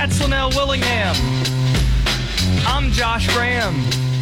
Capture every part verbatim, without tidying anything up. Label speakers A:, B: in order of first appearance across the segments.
A: That's Linnell Willingham. I'm Josh Graham.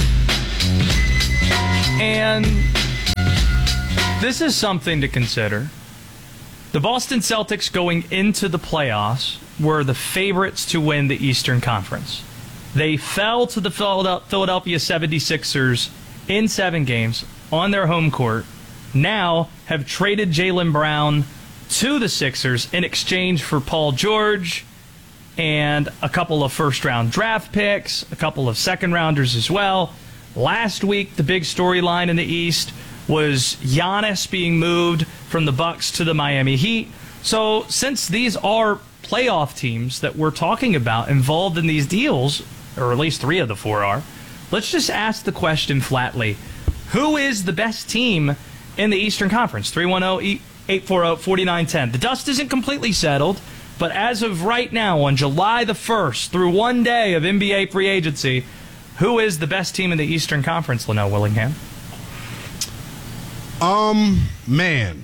A: And this is something to consider. The Boston Celtics going into the playoffs were the favorites to win the Eastern Conference. They fell to the Philadelphia seventy-sixers in seven games on their home court. Now have traded Jaylen Brown to the Sixers in exchange for Paul George and a couple of first-round draft picks, a couple of second-rounders as well. Last week, the big storyline in the East was Giannis being moved from the Bucks to the Miami Heat. So since these are playoff teams that we're talking about involved in these deals, or at least three of the four are, let's just ask the question flatly. Who is the best team in the Eastern Conference? three one zero, eight four zero, four nine one zero. The dust isn't completely settled, but as of right now, on July the first, through one day of N B A free agency, who is the best team in the Eastern Conference, Linnell Willingham?
B: Um, man.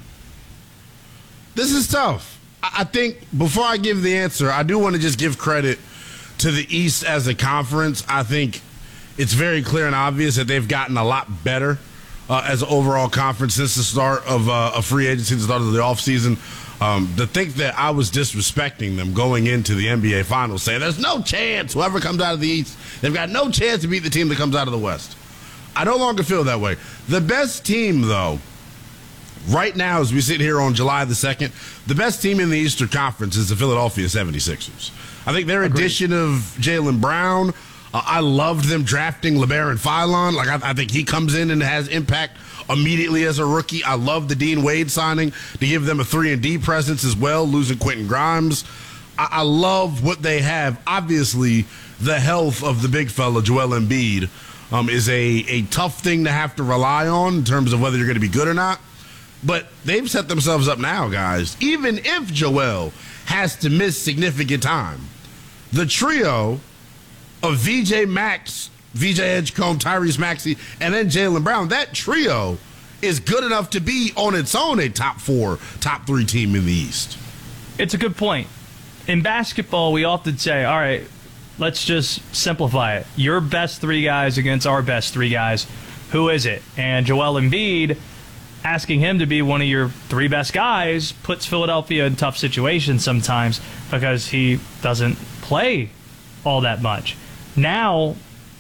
B: This is tough. I think before I give the answer, I do want to just give credit to the East as a conference. I think it's very clear and obvious that they've gotten a lot better uh, as an overall conference since the start of uh, a free agency, the start of the offseason. Um, to think that I was disrespecting them going into the N B A Finals, saying there's no chance whoever comes out of the East, they've got no chance to beat the team that comes out of the West. I no longer feel that way. The best team, though, right now as we sit here on July the second, the best team in the Eastern Conference is the Philadelphia seventy-sixers. I think their Agreed. addition of Jaylen Brown, uh, I loved them drafting LeBaron Philon. Like I, I think he comes in and has impact immediately as a rookie. I love the Dean Wade signing to give them a three and D presence as well, losing Quentin Grimes. I, I love what they have. Obviously, the health of the big fella, Joel Embiid, um, is a, a tough thing to have to rely on in terms of whether you're going to be good or not. But they've set themselves up now, guys. Even if Joel has to miss significant time, the trio of V J Max, V J Edgecombe, Tyrese Maxey, and then Jaylen Brown, that trio is good enough to be on its own a top four, top three team in the East.
A: It's a good point. In basketball, we often say, all right, let's just simplify it. Your best three guys against our best three guys. Who is it? And Joel Embiid, asking him to be one of your three best guys puts Philadelphia in tough situations sometimes because he doesn't play all that much. Now,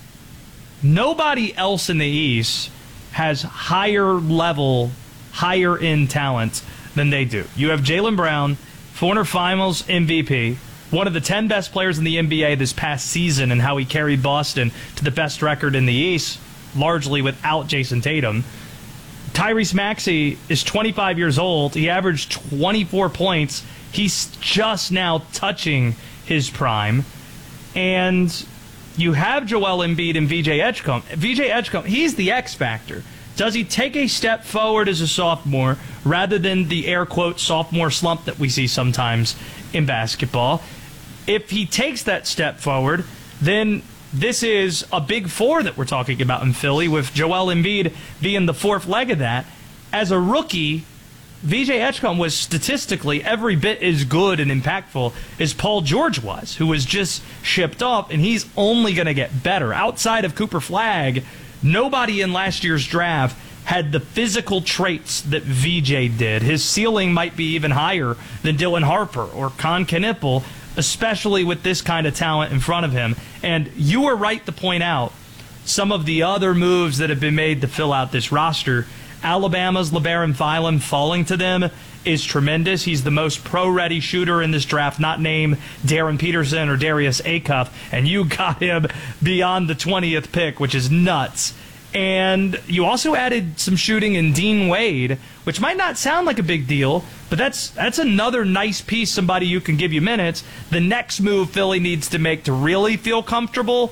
A: nobody else in the East has higher level, higher end talent than they do. You have Jaylen Brown, former Finals M V P, one of the ten best players in the N B A this past season, and how he carried Boston to the best record in the East, largely without Jason Tatum. Tyrese Maxey is twenty-five years old. He averaged twenty-four points. He's just now touching his prime. And you have Joel Embiid and V J Edgecombe. V J Edgecombe, he's the X factor. Does he take a step forward as a sophomore rather than the air quote sophomore slump that we see sometimes in basketball? If he takes that step forward, then this is a big four that we're talking about in Philly, with Joel Embiid being the fourth leg of that. As a rookie, V J Edgecombe was statistically every bit as good and impactful as Paul George was, who was just shipped off, and he's only going to get better. Outside of Cooper Flagg, nobody in last year's draft had the physical traits that V J did. His ceiling might be even higher than Dylan Harper or Con Knipple, especially with this kind of talent in front of him. And you were right to point out some of the other moves that have been made to fill out this roster. Alabama's LeBaron Philon falling to them is tremendous. He's the most pro-ready shooter in this draft, not named Darren Peterson or Darius Acuff, and you got him beyond the twentieth pick, which is nuts. And you also added some shooting in Dean Wade, which might not sound like a big deal, but that's that's another nice piece, somebody you can give you minutes. The next move Philly needs to make to really feel comfortable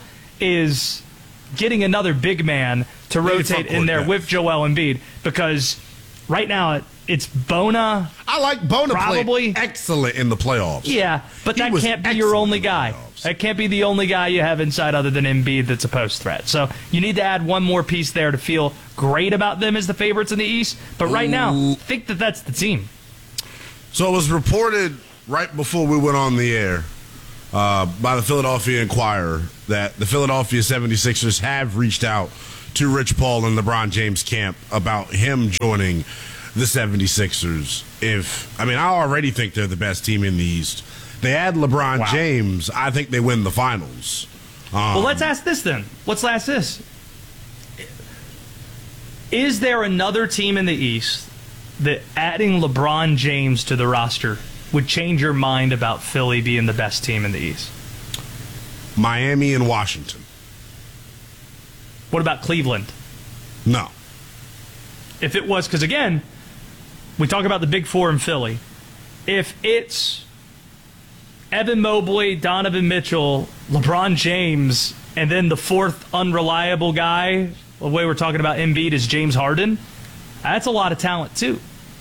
A: is getting another big man to rotate in there with Joel Embiid, because right now it's Bona.
B: I like Bona
A: probably
B: played excellent in the playoffs.
A: Yeah, but
B: he
A: that can't be your only guy. That can't be the only guy you have inside other than Embiid that's a post threat. So you need to add one more piece there to feel great about them as the favorites in the East. But right now, I think that that's the team.
B: So it was reported right before we went on the air uh, by the Philadelphia Inquirer that the Philadelphia seventy-sixers have reached out to Rich Paul and LeBron James camp about him joining the seventy-sixers. If I mean, I already think they're the best team in the East. They add LeBron wow. James, I think they win the finals. Um,
A: well, let's ask this then. Let's ask this. Is there another team in the East that adding LeBron James to the roster would change your mind about Philly being the best team in the East?
B: Miami and Washington.
A: What about Cleveland?
B: No.
A: If it was, because again, we talk about the big four in Philly. If it's Evan Mobley, Donovan Mitchell, LeBron James, and then the fourth unreliable guy, the way we're talking about Embiid, is James Harden, that's a lot of talent too.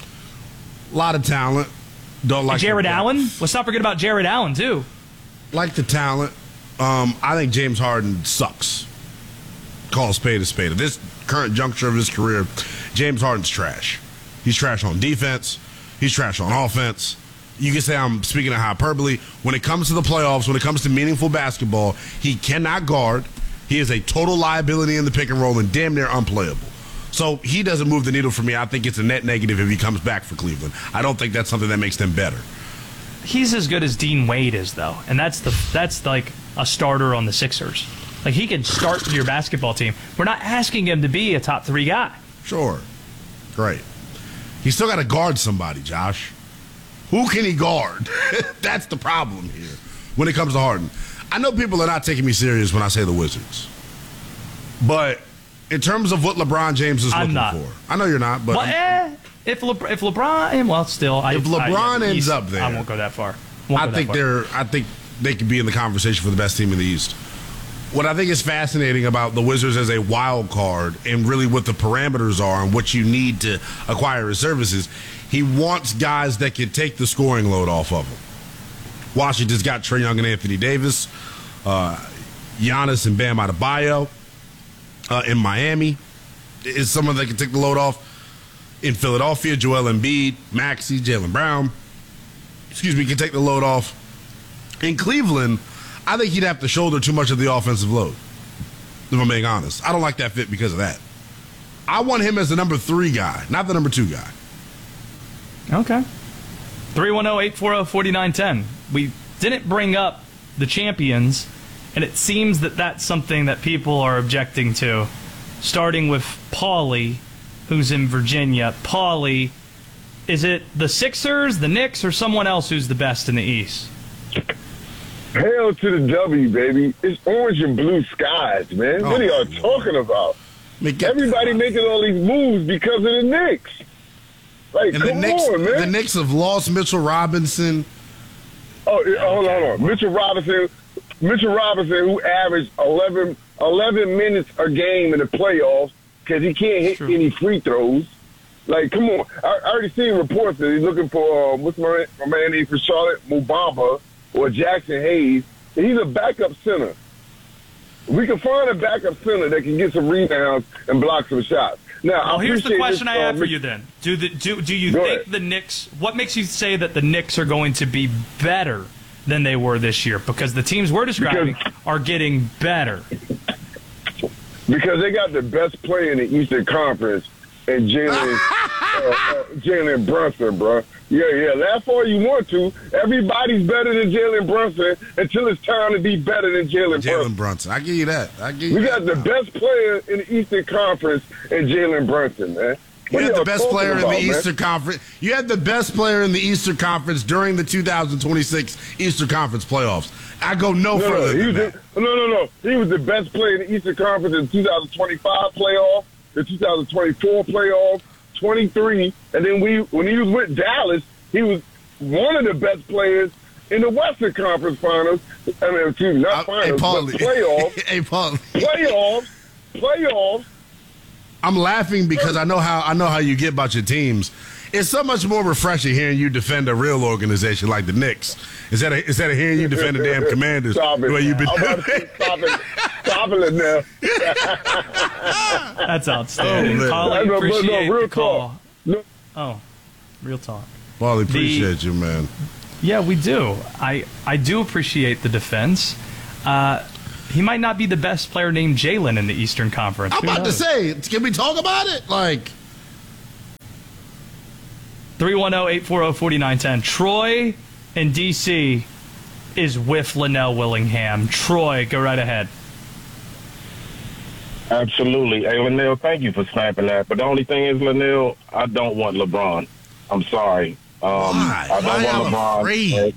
B: A lot of talent. Don't like
A: Jared Allen. Let's not forget about Jared Allen too.
B: Like the talent. Um, I think James Harden sucks. Call a spade a spade. At this current juncture of his career, James Harden's trash. He's trash on defense. He's trash on offense. You can say I'm speaking of hyperbole. When it comes to the playoffs, when it comes to meaningful basketball, he cannot guard. He is a total liability in the pick and roll and damn near unplayable. So he doesn't move the needle for me. I think it's a net negative if he comes back for Cleveland. I don't think that's something that makes them better.
A: He's as good as Dean Wade is, though, and that's the that's like a starter on the Sixers. Like, he can start your basketball team. We're not asking him to be a top three guy.
B: Sure. Great. He's still got to guard somebody, Josh. Who can he guard? That's the problem here when it comes to Harden. I know people are not taking me serious when I say the Wizards. But in terms of what LeBron James is
A: I'm
B: looking
A: not.
B: for, I know you're not, but
A: well, eh, if Le- if LeBron, well, still, I,
B: if LeBron
A: I,
B: ends
A: East,
B: up there,
A: I won't go that far. Won't
B: I
A: go
B: think
A: that far.
B: they're. I think they could be in the conversation for the best team in the East. What I think is fascinating about the Wizards as a wild card and really what the parameters are and what you need to acquire his services, he wants guys that can take the scoring load off of him. Washington's got Trae Young and Anthony Davis, uh, Giannis and Bam Adebayo. Uh, in Miami is someone that can take the load off. In Philadelphia, Joel Embiid, Maxey, Jaylen Brown, excuse me, can take the load off. In Cleveland, I think he'd have to shoulder too much of the offensive load, if I'm being honest. I don't like that fit because of that. I want him as the number three guy, not the number two guy.
A: Okay. three one zero, eight four zero, four nine one zero. We didn't bring up the champions, and it seems that that's something that people are objecting to, starting with Paulie, who's in Virginia. Paulie, is it the Sixers, the Knicks, or someone else who's the best in the East?
C: Hail to the W, baby. It's orange and blue skies, man.
B: Oh,
C: what are y'all
B: Lord.
C: talking about? Everybody making all these moves because of the Knicks. Like,
B: And
C: come
B: the Knicks,
C: on, man.
B: the Knicks have lost Mitchell Robinson.
C: Oh, yeah, hold on, hold on. Mitchell Robinson, Mitchell Robinson, who averaged eleven, eleven minutes a game in the playoffs because he can't hit
A: True.
C: any free throws. Like, come on. I, I already seen reports that he's looking for, uh, what's my, my man name for Charlotte, Mubamba or Jackson Hayes. And he's a backup center. We can find a backup center that can get some rebounds and block some shots. Now,
A: Well,
C: I
A: here's the
C: appreciate
A: question
C: this,
A: I have
C: uh,
A: for you then. Do the do do you
C: Go
A: think
C: ahead.
A: the Knicks, what makes you say that the Knicks are going to be better than they were this year? Because the teams we're describing
C: Because-
A: are getting better.
C: Because they got the best player in the Eastern Conference, and Jalen uh, uh, Jalen Brunson, bro. Yeah, yeah. Laugh all you want to. Everybody's better than Jalen Brunson until it's time to be better than Jalen Brunson.
B: Jalen Brunson. I give you that. I give you
C: We
B: that.
C: got the best player in the Eastern Conference in Jalen Brunson, man.
B: You
C: What
B: had
C: y'all
B: the best
C: talking
B: player in
C: about,
B: the
C: man?
B: Eastern Conference. You had the best player in the Eastern Conference during the two thousand twenty-six Eastern Conference playoffs. I go no,
C: No,
B: further
C: no, he
B: than
C: was
B: that.
C: the, no, no, no. He was the best player in the Eastern Conference in two thousand twenty-five playoff, the two thousand twenty-four playoff, twenty-three, and then we when he was with Dallas, he was one of the best players in the Western Conference Finals. I mean, excuse me, not
B: Uh, hey,
C: finals,
B: Paul.
C: but playoffs,
B: hey, Paul.
C: playoffs, playoffs.
B: I'm laughing because I know how I know how you get about your teams. It's so much more refreshing hearing you defend a real organization like the Knicks instead of instead of hearing you defend the damn Commanders.
C: Stop it.
B: the way you've been
C: I'm about to say, stop it. Stop it now.
A: That's outstanding.
B: Oh, man.
A: Paulie,
C: No, no, but no,
A: appreciate
C: real
A: the call.
C: talk. No,
A: Oh, real talk.
B: Paulie, appreciate you, man.
A: Yeah, we do. I, I do appreciate the defense. Uh, he might not be the best player named Jalen in the Eastern Conference.
B: I'm
A: Who
B: about
A: knows?
B: to say, can we talk about it? Like,
A: three one zero, eight four zero, four nine one zero. Troy in D C is with Linnell Willingham. Troy, go right ahead.
D: Absolutely. Hey, Linnell, thank you for snapping that. But the only thing is, Linnell, I don't want LeBron. I'm sorry. Um,
B: why?
D: I don't
B: Why
D: want
B: y'all
D: LeBron.
B: afraid?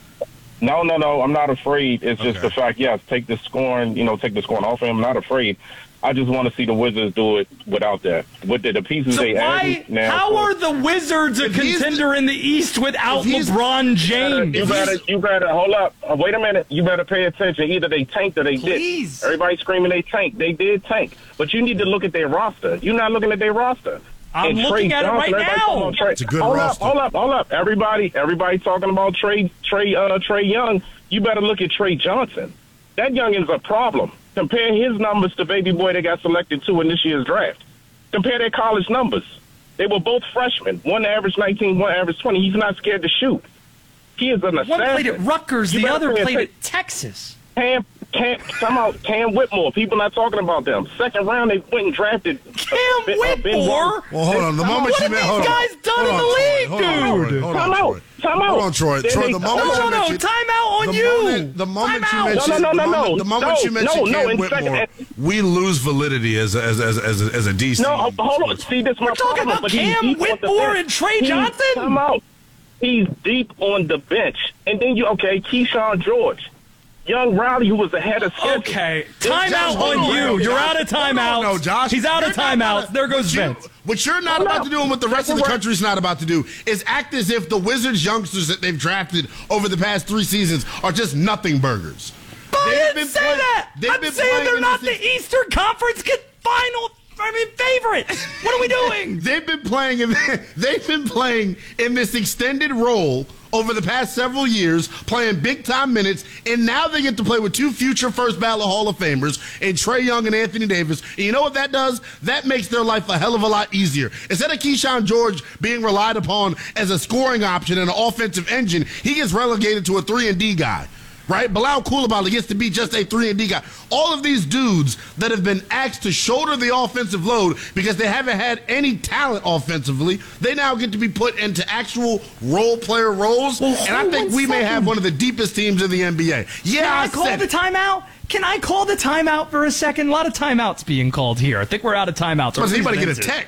D: No, no, no. I'm not afraid. It's just
B: Okay.
D: the fact, yes, take the scoring, you know, take the scoring off him. I'm not afraid. I just want to see the Wizards do it without that. With the, the pieces
A: So
D: they
A: why?
D: added now.
A: How are the Wizards a
B: If he's-
A: contender in the East without
B: if he's-
A: LeBron James?
D: You better, you better, hold up. Uh, wait a minute. You better pay attention. Either they tanked or they
A: Please.
D: did. Everybody screaming they tanked. They did tank. But you need to look at their roster. You're not looking at their roster.
A: I'm
D: And
A: looking
D: Trey
A: at it
D: Johnson,
A: right
D: everybody
A: now.
D: talking about Trey-
B: It's a good
D: hold
B: roster.
D: Up, hold up, hold up. Everybody, everybody talking about Trey, Trey, uh, Trey Young. You better look at Trey Johnson. That young is a problem. Compare his numbers to baby boy that got selected to in this year's draft. Compare their college numbers. They were both freshmen. One average nineteen, one average twenty. He's not scared to shoot. He is an assassin.
A: One played at Rutgers,
D: You
A: the
D: better
A: other
D: pay
A: played
D: attention.
A: at Texas.
D: Cam, Cam, come out, Cam Whitmore. People not talking about them. Second round, they went and drafted
A: Cam
D: uh, Ben- uh, Ben
A: Whitmore?
D: Wallace.
B: Well, hold on. The
D: Come
B: moment
A: What
B: you
A: have
B: met,
A: these
B: hold on.
A: guys done
B: Hold
A: in
B: on,
A: the
B: Troy.
A: league,
B: Hold on, Troy.
A: dude?
B: Hold
D: Time
B: on,
D: out.
B: Troy.
D: Time out.
B: Hold on, Troy.
D: Then
B: Troy,
D: they-
B: the moment
D: No,
B: you
A: no, no,
B: mentioned,
A: time out on
B: the
A: you.
B: Moment, the moment
A: Time
B: you
A: out.
B: mentioned,
D: No, no, no,
B: the
D: no,
B: moment,
D: no.
B: the moment
D: No,
B: you mentioned
D: no, no,
B: Cam
D: in
B: Whitmore,
D: second-
B: we lose validity as a, as as as a, as a D C.
D: No, hold on. See, this is my
A: We're talking
D: problem.
A: about
D: But he's
A: Cam
D: deep on the
A: Whitmore
D: bench.
A: and Trey
D: He's-
A: Johnson?
D: Time out. He's deep on the bench. And then you, okay, Keyshawn George. Young Riley, who was ahead of schedule.
A: Okay,
D: This
A: timeout
D: Josh- hold
A: on you.
D: Riley.
A: You're out of timeout.
B: No, Josh.
A: He's out of
B: You're not
A: timeouts.
B: about-
A: There goes
B: what you-
A: Vince.
B: What you're not
D: Hold
B: about
D: up.
B: to do and what the rest of the
D: Second
B: country's not about to do is act as if the Wizards youngsters that they've drafted over the past three seasons are just nothing burgers.
A: I
B: They've
A: didn't
B: been
A: say
B: playing-
A: that.
B: they've
A: I'm
B: been
A: saying
B: playing
A: they're
B: in
A: not
B: this-
A: the Eastern Conference get final. I mean, favorites. What are we doing?
B: They've been playing in they've been playing in this extended role over the past several years, playing big time minutes, and now they get to play with two future first ballot Hall of Famers in Trey Young and Anthony Davis. And you know what that does? That makes their life a hell of a lot easier. Instead of Keyshawn George being relied upon as a scoring option and an offensive engine, he gets relegated to a three and D guy. Right? Bilal Coulibaly gets to be just a three and D guy. All of these dudes that have been asked to shoulder the offensive load because they haven't had any talent offensively, they now get to be put into actual role player roles.
A: Well,
B: and I
A: hold
B: think
A: one
B: we may
A: second.
B: have one of the deepest teams in the N B A. Yeah,
A: Can I,
B: I,
A: call
B: said
A: the
B: it.
A: timeout? Can I call the timeout for a second? A lot of timeouts being called here. I think we're out of timeouts.
B: Does
A: Or
B: anybody get a
A: Vince's.
B: tech?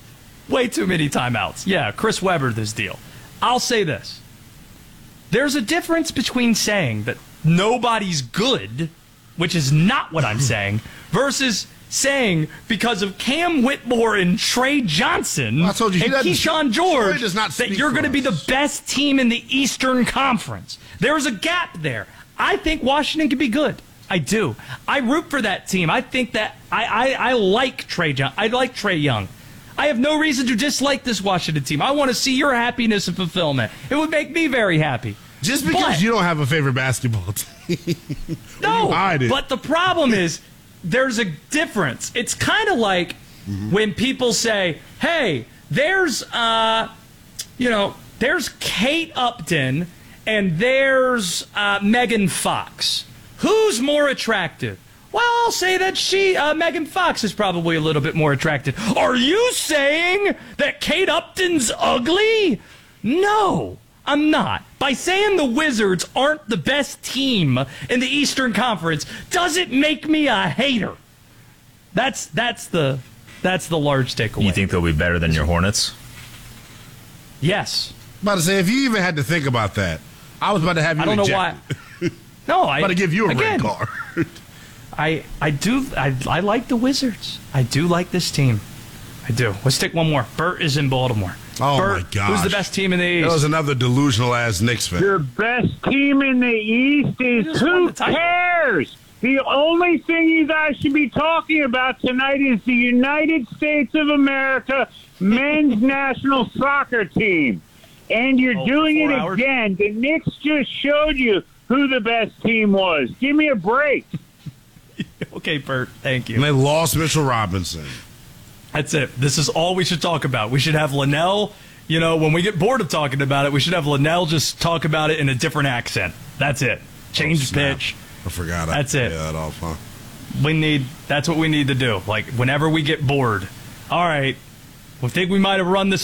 A: Way too many timeouts. Yeah, Chris Webber, this deal. I'll say this. There's a difference between saying that nobody's good, which is not what I'm saying, versus saying because of Cam Whitmore and Trey Johnson
B: I told you, he
A: and
B: doesn't-
A: Keyshawn
B: Troy
A: George
B: does not
A: that
B: speak
A: you're
B: for
A: going to be the
B: us.
A: best team in the Eastern Conference. There's a gap there. I think Washington can be good. I do. I root for that team. I think that I, I, I like Trey John. I like Trey Young. I have no reason to dislike this Washington team. I want to see your happiness and fulfillment. It would make me very happy.
B: Just because
A: But-
B: you don't have a favorite basketball team.
A: No,
B: you hide it.
A: but the problem is there's a difference. It's kind of like
B: Mm-hmm.
A: when people say, "Hey, there's uh, you know, there's Kate Upton and there's uh, Megan Fox. Who's more attractive?" Well, I'll say that she, uh, Megan Fox, is probably a little bit more attractive. Are you saying that Kate Upton's ugly? No, I'm not. By saying the Wizards aren't the best team in the Eastern Conference doesn't make me a hater. That's that's the that's the large takeaway.
E: You think they'll be better than your Hornets?
A: Yes.
B: About to say, if you even had to think about that, I was about to have you
A: I don't know
B: ejected.
A: why. No, I.
B: About to give you a
A: again,
B: red card.
A: I I do I I like the Wizards. I do like this team. I do. Let's take one more. Bert is in Baltimore.
B: Oh,
A: Bert,
B: my gosh.
A: who's the best team in the East?
B: That was another delusional ass Knicks fan.
F: The best team in the East is
A: just won
F: who
A: the title.
F: cares? The only thing you guys should be talking about tonight is the United States of America men's national soccer team. And you're
A: Oh,
F: doing
A: four
F: it
A: hours?
F: again. The Knicks just showed you who the best team was. Give me a break.
A: Okay, Bert. Thank
B: And
A: you.
B: they lost Mitchell Robinson.
A: That's it. This is all we should talk about. We should have Linnell you know, when we get bored of talking about it, we should have Linnell just talk about it in a different accent. That's it. Change
B: Oh,
A: the
B: snap.
A: pitch.
B: I forgot.
A: That's
B: I,
A: it.
B: Yeah, that off, huh?
A: We need. That's what we need to do. Like whenever we get bored. All right. We think we might have run this